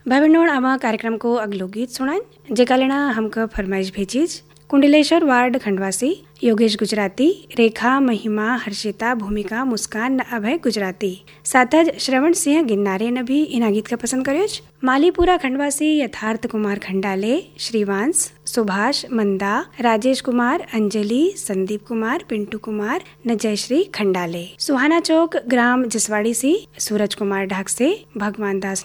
भाई बहनों, अब कार्यक्रम को अगलो गीत सुनान जेका लेना हमका फरमाइश भेजीज। कुंडलेश्वर वार्ड खंडवासी योगेश गुजराती, रेखा, महिमा, हर्षिता, भूमिका, मुस्कान, अभय गुजराती, साथज श्रवण सिंह गिन्नारे ने भी इना गीत का पसंद करो। मालीपुरा खंडवासी यथार्थ कुमार खंडाले, श्रीवांश, सुभाष, मंदा, राजेश कुमार, अंजलि, संदीप कुमार, पिंटू कुमार न जयश्री खंडाले। सुहाना चौक ग्राम जसवाड़ी से सूरज कुमार ढाक से भगवान दास